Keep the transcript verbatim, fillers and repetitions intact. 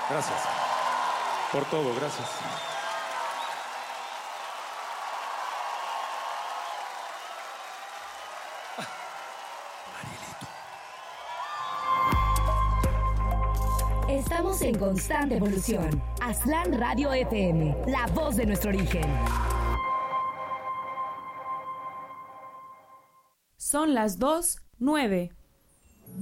Gracias. Por todo, gracias. Estamos en constante evolución. Aztlán Radio F M, la voz de nuestro origen. Son las dos nueve.